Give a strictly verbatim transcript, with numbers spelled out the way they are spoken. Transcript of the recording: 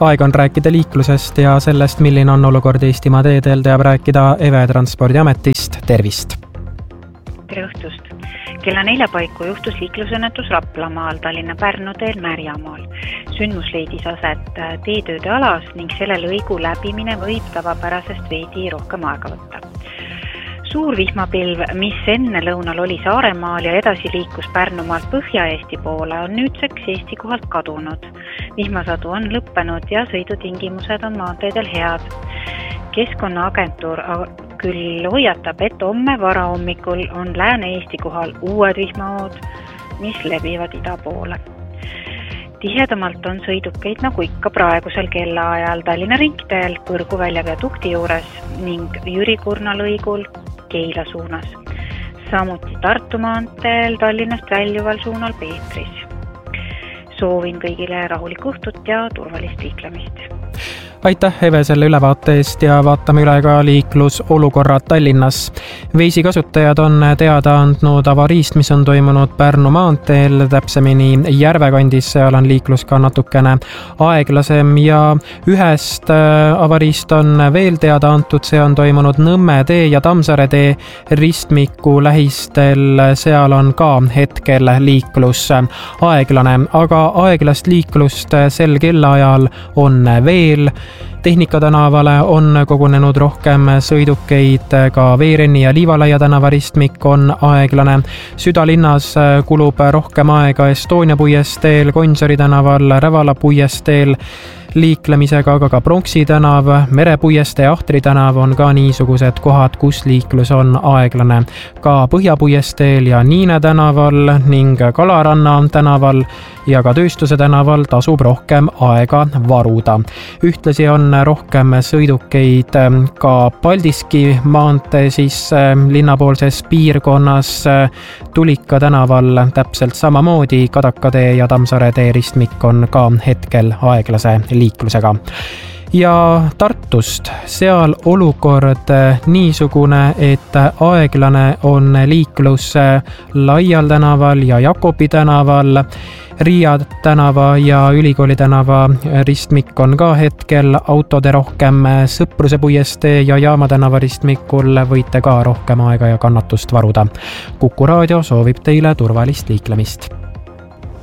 Aeg on rääkida liiklusest ja sellest, milline on olukord Eestimaa teedel, teab rääkida Eve Transpordiametist. Tervist! Tere õhtust! Kella nelja paiku juhtus liiklusõnnetus Raplamaal, Tallinna-Pärnu teel Märjamaal. Sündmus leidis aset teetööde alas ning selle lõigu läbimine võib tavapärasest veidi rohkem aega võtta. Suur vihmapilv, mis enne lõunal oli Saaremaal ja edasi liikus Pärnumaalt Põhja-Eesti poole, on nüüdseks Eesti kohalt kadunud. Vihmasadu on lõppenud ja sõidutingimused on maanteedel head. Keskkonnaagentuur küll hoiatab, et homme varahommikul on Lääne-Eesti kohal uued vihmahood, mis levivad ida poole. Tihedamalt on sõidukeid nagu ikka praegusel kellaajal Tallinna ringteel Põrgu väljaviadukti juures ning Jüri Kurna lõigul Keila suunas. Samuti Tartu maanteel Tallinnast väljuval suunal Peetris. Soovin kõigile rahulikku õhtut ja turvalist liiklemist. Aitäh Eve selle ülevaate eest ja vaatame üle ka liiklusolukorrad Tallinnas. Veisi kasutajad on teada andnud avariist, mis on toimunud Pärnu maanteel, täpsemini Järvekandis, seal on liiklus ka natukene aeglasem ja ühest avariist on veel teada antud, see on toimunud Nõmme tee ja Tammsaare tee ristmiku lähistel, seal on ka hetkel liiklus aeglane, aga aeglast liiklust sel kellaajal on veel. Tehnika tänavale on kogunenud rohkem sõidukeid, ka Veerenni ja Liivalaia tänava ristmik on aeglane. Südalinnas kulub rohkem aega Estonia puiesteel, Gonsiori tänaval, Rävala puiesteel liiklemisega, aga ka Pronksi tänav, Merepuieste ja Ahtri tänav on ka niisugused kohad, kus liiklus on aeglane. Ka Põhjapuiesteel ja Niine tänaval ning Kalaranna tänaval ja ka Tööstuse tänaval tasub rohkem aega varuda. Ühtlasi on rohkem sõidukeid ka Paldiski maantee siis linnapoolses piirkonnas, Tulika tänaval täpselt samamoodi, Kadaka tee ja Tammsaare tee ristmik on ka hetkel aeglase liiklusega. Ja Tartust, seal olukord niisugune, et aeglane on liiklus Laial tänaval ja Jakobi tänaval, Riia tänava ja Ülikooli tänava ristmik on ka hetkel autode rohkem, Sõpruse puiestee ja Jaama tänava ristmikul võite ka rohkem aega ja kannatust varuda. Kuku raadio soovib teile turvalist liiklemist.